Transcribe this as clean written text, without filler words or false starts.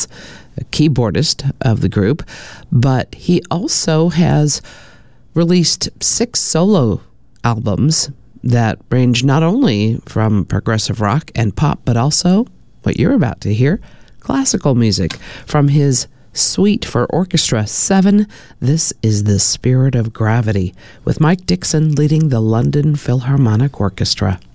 is a keyboardist of the group, but he also has released 6 solo albums that range not only from progressive rock and pop, but also, what you're about to hear, classical music. From his Suite for Orchestra 7, this is The Spirit of Gravity, with Mike Dixon leading the London Philharmonic Orchestra.